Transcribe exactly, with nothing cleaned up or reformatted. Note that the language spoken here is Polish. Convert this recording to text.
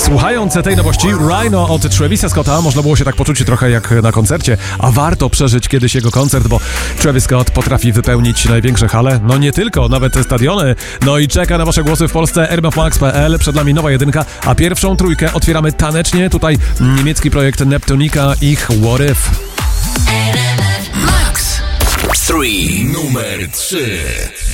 Słuchając tej nowości, Rhino od Travisa Scotta, można było się tak poczuć trochę jak na koncercie, a warto przeżyć kiedyś jego koncert, bo Travis Scott potrafi wypełnić największe hale, no nie tylko, nawet stadiony. No i czeka na wasze głosy w Polsce r m f max kropka p l, przed nami nowa jedynka, a pierwszą trójkę otwieramy tanecznie, tutaj niemiecki projekt Neptunika, ich What If. Max trzy, numer trzy.